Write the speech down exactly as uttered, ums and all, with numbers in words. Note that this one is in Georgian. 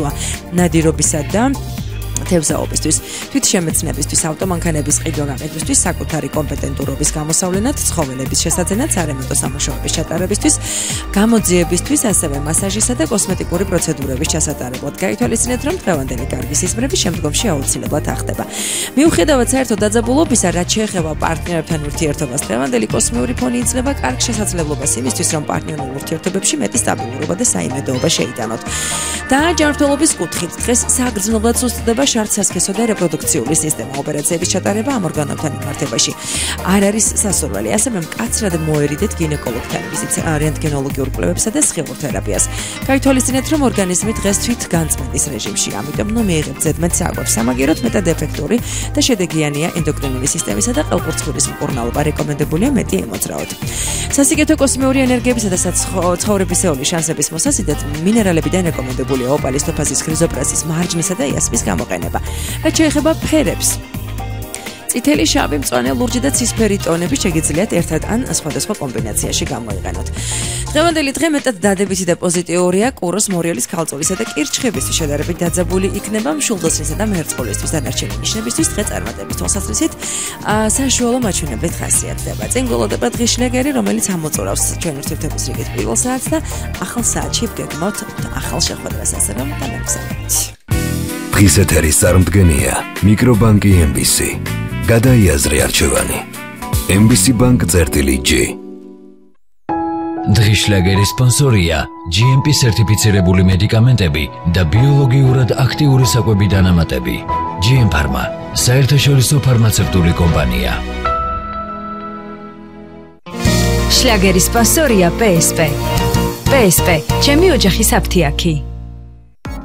შესაძლოა ნადირობისა და თევზაობისთვის, თვითშემეცნებისთვის, ავტომანქანების ყიდვა-გაყიდვისთვის, საკუთარი კომპეტენტურობის გამოსავლენად, ცხოველების შესაძენად, სარემონტო სამუშაოების ჩატარებისთვის, გამოძიებისთვის, ასევე მასაჟისა და კოსმეტიკური პროცედურების ჩასატარებლად. გაითვალისწინეთ, რომ დღევანდელი კარგი სიზმრები შემდგომში აუცილებლად ახდება. მიუხედავად საერთო დაძაბულობისა, რაც შეეხება პარტნიორებთან ურთიერთობას, დღევანდელი კოსმიური ფონი იძლევა კარგ შესაძლებლობას იმისთვის, რომ პარტნიორულ ურთიერთობებში მეტი სტაბილურობა და საიმედოობა შეიტანოთ. და ჯანმრთელობის კუთხით დღეს საგრძნობლად სუსტდება შარდსასქესო და რეპროდუქციული სისტემა ოპერაციების ჩატარება ამ ორგანოებთან მიმართებაში არ არის სასურველი. ასევე მკაცრად მოერიდეთ გინეკოლოგთან ვიზიტს, რენტგენოლოგიურ კვლევებსა და სხეულ თერაპიას. გაითვალისწინეთ, რომ ორგანიზმი დღეს თვით განწმენდის რეჟიმშია, ამიტომ ნუ მიიღებთ ზედმეტ საკვებს. სამაგიეროდ მეტად ეფექტური და შედეგიანია ენდოკრინული სისტემისა და ყელყურცხვირის მკურნალობა. რეკომენდებულია მეტი ემოძრაოთ. სასიკეთო კოსმიური ენერგიებისა და ცხოვრებისეული შანსების მოსაზიდად მინერალებიდან რეკომენდებულია ოპალის, თოფაზის, ქრიზოპრასის, მარჯნისა და იასპის გამოყენება. რაც შეეხება ფერებს. წითელი, შავი, მწვანე, ლურჯი და ცისფერი ტონები შეგიძლიათ ერთად ან სხვადასხვა კომბინაციაში გამოიყენოთ. დღევანდელი დღე მეტად დადებითი და პოზიტიურია კუროს, მორიელის, ქალწულისა და კირჩხებისთვის შედარებით დაძაბული იქნება მშვილდოსნისა და მერწყულისთვის დანარჩენი ნიშნებისთვის დღე წარმატების თვალსაზრისით საშუალო მაჩვენებლით ხასიათდება. წინ გველოდება დღის შლეგერი, რომელიც ამოწურავს ჩვენ ურთიერთობის რიგით პირველ საათს და ახალ საათში ვგეგმოთ ახალ შეხვედრას, ასე რომ განაგზავნეთ. დღის ეთერის წარმდგენია მიკრობანკი ემ ბი სი. გადაიაზრე არჩევანი. ემ ბი სი Bank წერტილი G. დღის შლეგერის სპონსორია ჯი ემ პი სერტიფიცირებული მედიკამენტები და ბიოლოგიურად აქტიური საკვები დანამატები. ჯი ემ Pharma, საერთაშორისო ფარმაცევტული კომპანია. შლეგერის სპონსორია პე ეს პე. პე ეს პე, ჩემი ოჯახის აფთიაქი.